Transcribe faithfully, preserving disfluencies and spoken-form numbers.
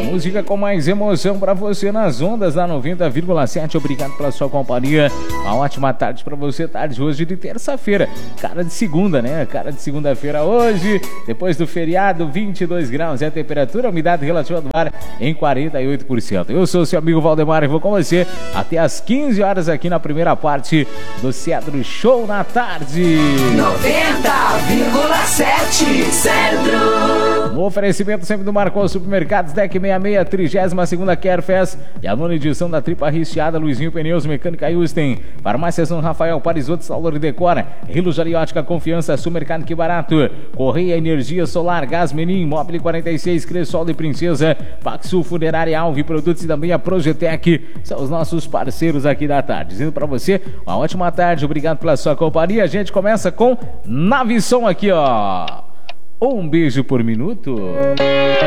música com mais emoção pra você nas ondas da noventa vírgula sete. Obrigado pela sua companhia. Uma ótima tarde pra você, tarde hoje de terça-feira. Cara de segunda, né? Cara de segunda-feira hoje, depois do feriado, vinte e dois graus é a temperatura, umidade relativa do ar em quarenta e oito por cento. Eu sou seu amigo Valdemar e vou com você até às quinze horas aqui na primeira parte do Cedro Show na tarde. noventa vírgula sete Cedro. No oferecimento sempre do Marcos Supermercados, D E C sessenta e seis, trigésima segunda Carefest e a nona edição da Tripa Recheada, Luizinho Pneus, Mecânica Houston, Farmácia São Rafael, Parisoto, Salvador e Decora, Rilo Jariótica, Confiança, Supermercado Que Barato, Correia Energia Solar, Gás Menin, Móvel quarenta e seis, Cressol de Princesa, Paxul Funerária Alve Produtos e também a Projetec, são os nossos parceiros aqui da tarde. Dizendo pra você, uma ótima tarde, obrigado pela sua companhia. A gente começa com Nave Som aqui, ó. Um beijo por minuto.